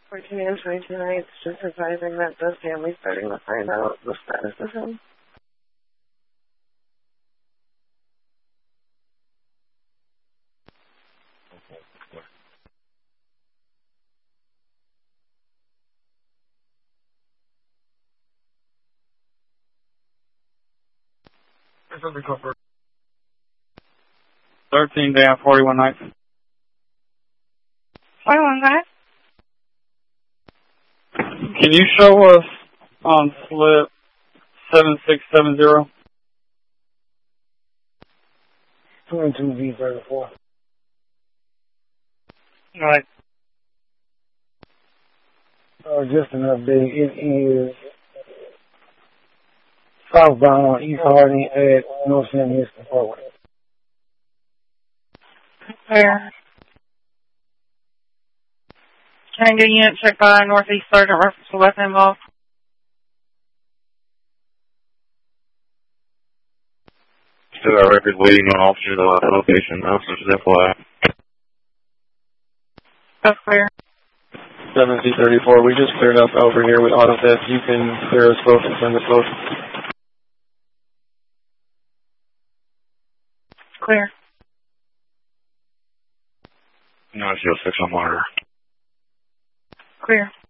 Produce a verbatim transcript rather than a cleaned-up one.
fourteen and twenty-two nights, just advising that the family's starting to find out the status of him. thirteen day and forty-one nights. forty-one guys? Can you show us on slip seven six seven zero? twenty-two V thirty-four. All right. Uh, just an update. It is southbound on East Harding at North San Houston Parkway. Where? Can I get a unit checked by Northeast Sergeant reference to weapon involved? Still got records waiting on officers at that location. Officers F Y I. That's clear. seven C thirty-four, we just cleared up over here with auto theft. You can clear us both and send us both. Clear. No, it's your six on monitor. Clear.